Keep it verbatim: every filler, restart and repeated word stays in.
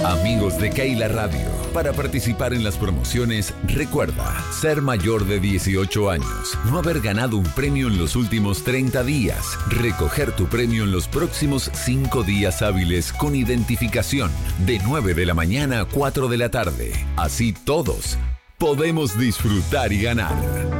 Amigos de Keila Radio, para participar en las promociones, recuerda ser mayor de dieciocho años, no haber ganado un premio en los últimos treinta días, recoger tu premio en los próximos cinco días hábiles con identificación, de nueve de la mañana a cuatro de la tarde. Así todos podemos disfrutar y ganar.